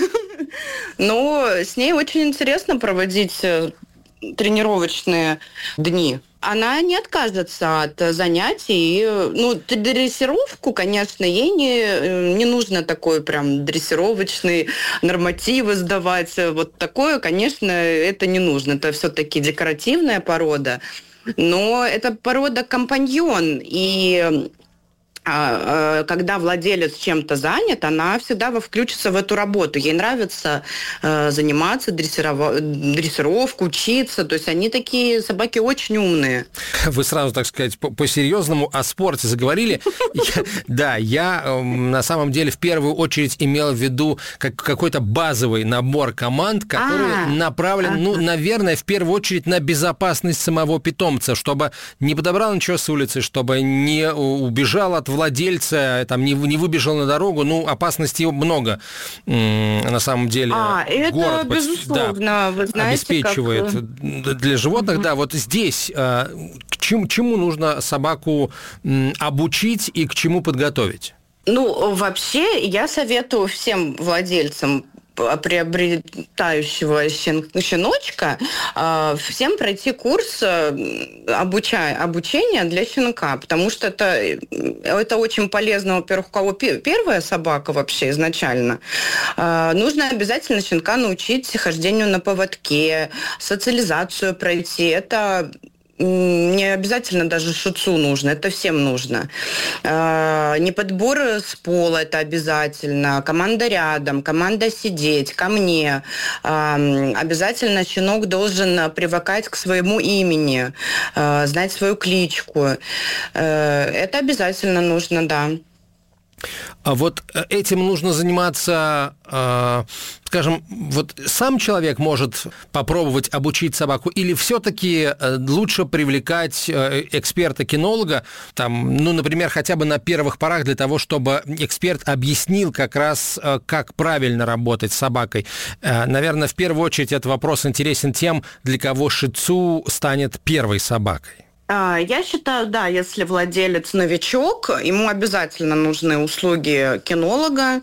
но с ней очень интересно проводить тренировочные дни. Она не откажется от занятий. Дрессировку, конечно, ей не нужно такой прям дрессировочный нормативы сдавать. Вот такое, конечно, это не нужно. Это все-таки декоративная порода. Но это порода компаньон. И когда владелец чем-то занят, она всегда включится в эту работу. Ей нравится заниматься дрессировку, учиться. То есть они такие собаки очень умные. Вы сразу, так сказать, по-серьезному о спорте заговорили. Я на самом деле в первую очередь имел в виду какой-то базовый набор команд, который направлен, наверное, в первую очередь на безопасность самого питомца, чтобы не подобрал ничего с улицы, чтобы не убежал от владельца, не выбежал на дорогу. Опасностей много, на самом деле. Это, город, безусловно, вы знаете, обеспечивает для животных. Да, вот здесь к чему нужно собаку обучить и к чему подготовить? Вообще, я советую всем владельцам приобретающего щеночка, всем пройти курс обучения для щенка, потому что это очень полезно, во-первых, у кого первая собака вообще изначально. Нужно обязательно щенка научить хождению на поводке, социализацию пройти. Это не обязательно даже шицу нужно, это всем нужно. Не подбор с пола, это обязательно. Команда рядом, команда сидеть, ко мне. Обязательно щенок должен привыкать к своему имени, знать свою кличку. Это обязательно нужно, да. А вот этим нужно заниматься, скажем, вот сам человек может попробовать обучить собаку, или все-таки лучше привлекать эксперта-кинолога, например, хотя бы на первых порах для того, чтобы эксперт объяснил как раз, как правильно работать с собакой. Наверное, в первую очередь этот вопрос интересен тем, для кого шицу станет первой собакой. Я считаю, да, если владелец новичок, ему обязательно нужны услуги кинолога,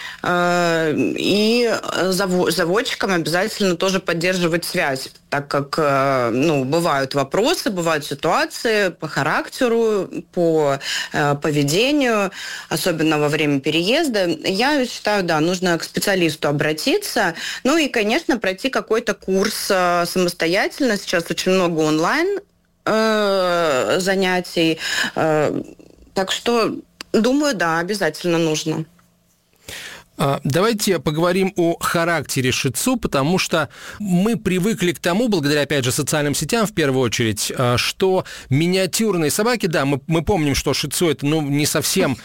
и заводчикам обязательно тоже поддерживать связь, так как, бывают вопросы, бывают ситуации по характеру, по поведению, особенно во время переезда. Я считаю, да, нужно к специалисту обратиться, и, конечно, пройти какой-то курс самостоятельно. Сейчас очень много онлайн занятий. Так что, думаю, да, обязательно нужно. Давайте поговорим о характере шицу, потому что мы привыкли к тому, благодаря, опять же, социальным сетям, в первую очередь, что миниатюрные собаки, да, мы помним, что шицу это, не совсем,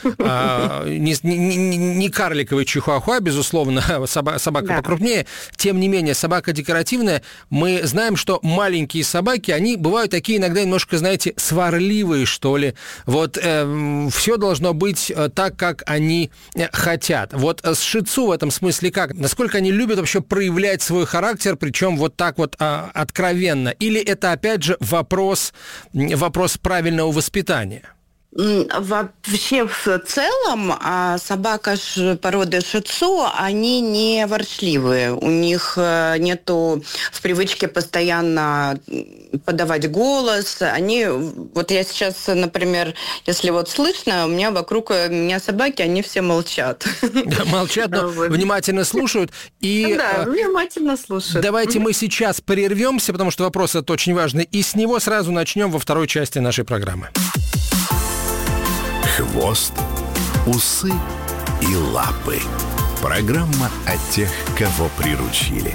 не карликовый чихуахуа, безусловно, собака покрупнее, тем не менее, собака декоративная, мы знаем, что маленькие собаки, они бывают такие иногда немножко, знаете, сварливые, что ли, вот все должно быть так, как они хотят. Вот с шицу в этом смысле как? Насколько они любят вообще проявлять свой характер, причем вот так вот откровенно? Или это, опять же, вопрос правильного воспитания? Вообще, в целом, собака породы шицу, они не ворчливые. У них нету в привычке постоянно подавать голос. Вот я сейчас, например, если вот слышно, у меня вокруг меня собаки, они все молчат. Молчат, но внимательно слушают. Да, внимательно слушают. Давайте мы сейчас прервемся, потому что вопрос этот очень важный, и с него сразу начнем во второй части нашей программы. Хвост, усы и лапы. Программа о тех, кого приручили.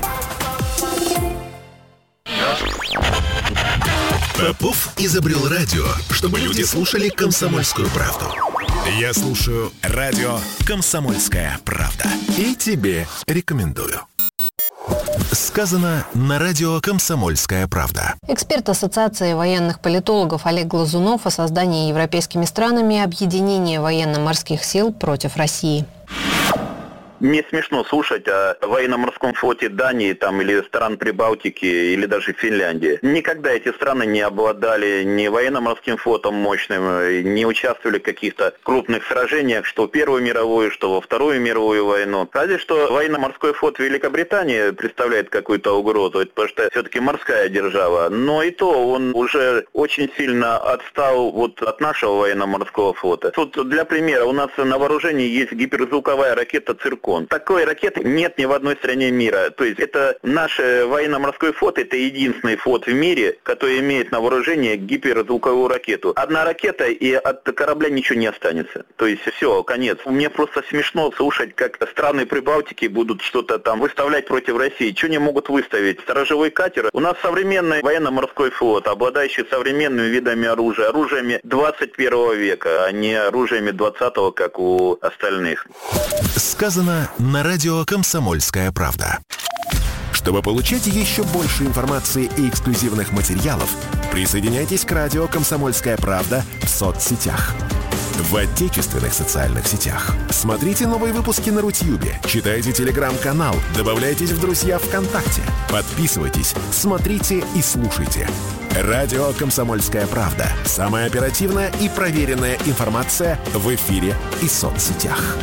Попов изобрел радио, чтобы люди слушали «Комсомольскую правду». Я слушаю радио «Комсомольская правда». И тебе рекомендую. Сказано на радио «Комсомольская правда». Эксперт Ассоциации военных политологов Олег Глазунов о создании европейскими странами объединения военно-морских сил против России. Мне смешно слушать о военно-морском флоте Дании там, или стран Прибалтики, или даже Финляндии. Никогда эти страны не обладали ни военно-морским флотом мощным, не участвовали в каких-то крупных сражениях, что в Первую мировую, что во Вторую мировую войну. Разве что военно-морской флот Великобритании представляет какую-то угрозу, потому что все-таки морская держава. Но и то он уже очень сильно отстал вот от нашего военно-морского флота. Тут для примера, у нас на вооружении есть гиперзвуковая ракета «Циркон». Такой ракеты нет ни в одной стране мира. То есть это наш военно-морской флот, это единственный флот в мире, который имеет на вооружении гиперзвуковую ракету. Одна ракета, и от корабля ничего не останется. То есть все, конец. Мне просто смешно слушать, как страны Прибалтики будут что-то там выставлять против России. Что они могут выставить? Сторожевой катер. У нас современный военно-морской флот, обладающий современными видами оружия, оружиями 21 века, а не оружиями 20-го, как у остальных. Сказано на радио «Комсомольская правда». Чтобы получать еще больше информации и эксклюзивных материалов, присоединяйтесь к радио «Комсомольская правда» в соцсетях. В отечественных социальных сетях. Смотрите новые выпуски на Рутьюбе, читайте телеграм-канал, добавляйтесь в друзья ВКонтакте, подписывайтесь, смотрите и слушайте. Радио «Комсомольская правда». Самая оперативная и проверенная информация в эфире и соцсетях.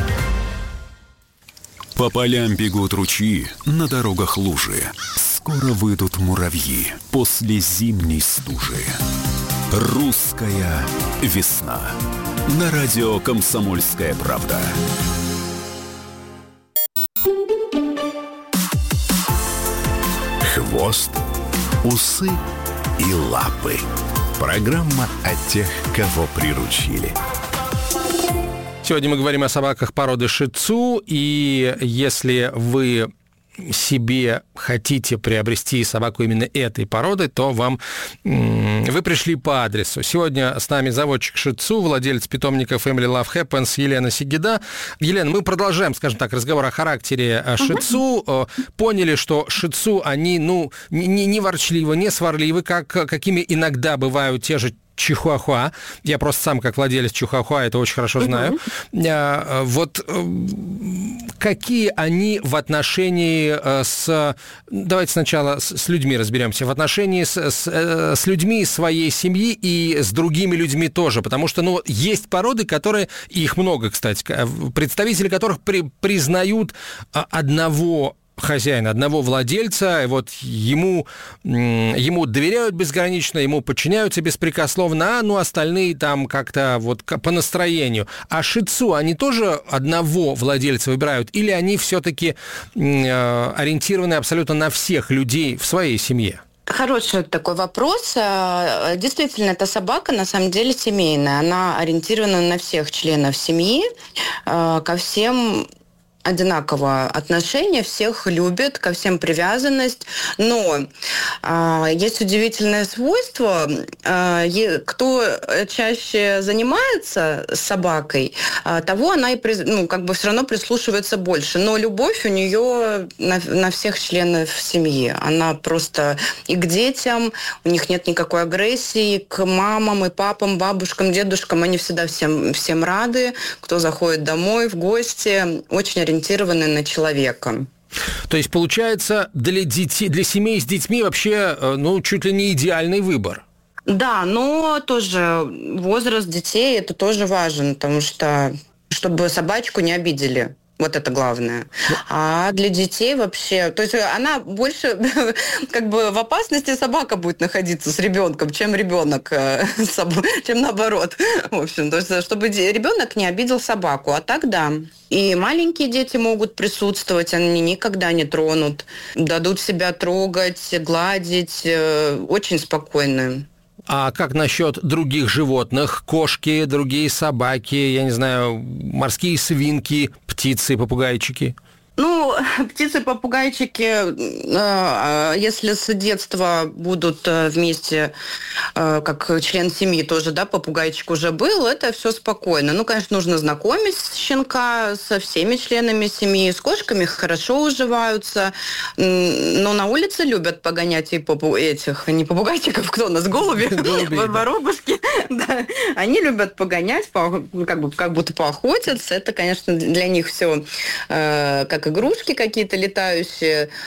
По полям бегут ручьи, на дорогах лужи. Скоро выйдут муравьи после зимней стужи. Русская весна. На радио «Комсомольская правда». Хвост, усы и лапы. Программа о тех, кого приручили. Сегодня мы говорим о собаках породы шицу, и если вы себе хотите приобрести собаку именно этой породы, то вы пришли по адресу. Сегодня с нами заводчик шицу, владелец питомника Family Love Happens Елена Сигида. Елена, мы продолжаем, скажем так, разговор о характере шицу. Поняли, что шицу, они, не ворчливы, не сварливы, какими иногда бывают те же чихуахуа. Я просто сам, как владелец чихуахуа, это очень хорошо знаю. Вот какие они в отношении давайте сначала с людьми разберемся, в отношении с людьми своей семьи и с другими людьми тоже, потому что, есть породы, которые, их много, кстати, представители которых признают одного хозяина, одного владельца, вот ему доверяют безгранично, ему подчиняются беспрекословно, остальные там как-то вот по настроению. А шицу, они тоже одного владельца выбирают, или они все-таки ориентированы абсолютно на всех людей в своей семье? Хороший такой вопрос. Действительно, эта собака на самом деле семейная. Она ориентирована на всех членов семьи, ко всем одинаковое отношение, всех любят, ко всем привязанность, но есть удивительное свойство, кто чаще занимается с собакой, того она и все равно прислушивается больше, но любовь у нее на всех членов семьи, она просто и к детям, у них нет никакой агрессии, к мамам и папам, бабушкам, дедушкам, они всегда всем рады, кто заходит домой в гости, очень ориентированы на человека. То есть, получается, для семей с детьми вообще, чуть ли не идеальный выбор. Да, но тоже возраст детей, это тоже важен, потому что чтобы собачку не обидели. Вот это главное. А для детей вообще... То есть она больше как бы в опасности собака будет находиться с ребенком, чем ребенок, чем наоборот. В общем, то есть чтобы ребенок не обидел собаку. А так да. И маленькие дети могут присутствовать, они никогда не тронут. Дадут себя трогать, гладить. Очень спокойные. А как насчет других животных? Кошки, другие собаки, я не знаю, морские свинки, птицы, попугайчики? Ну, птицы-попугайчики, если с детства будут вместе, как член семьи тоже, да, попугайчик уже был, это все спокойно. Ну, конечно, нужно знакомить щенка со всеми членами семьи. С кошками хорошо уживаются, но на улице любят погонять и этих, не попугайчиков, кто у нас, голуби, воробушки. Да. Они любят погонять, как будто поохотиться. Это, конечно, для них все как игрушки какие-то летающие.